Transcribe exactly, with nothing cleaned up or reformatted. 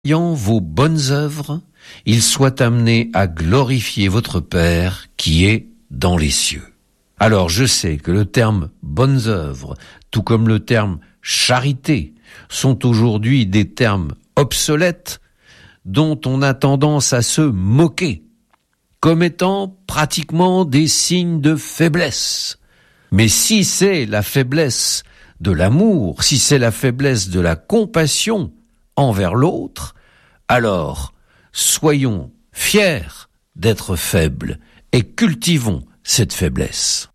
ayant vos bonnes œuvres, il soit amené à glorifier votre Père qui est dans les cieux. Alors je sais que le terme bonnes œuvres, tout comme le terme charité, sont aujourd'hui des termes obsolètes dont on a tendance à se moquer, comme étant pratiquement des signes de faiblesse. Mais si c'est la faiblesse de l'amour, si c'est la faiblesse de la compassion envers l'autre, alors soyons fiers d'être faibles et cultivons cette faiblesse.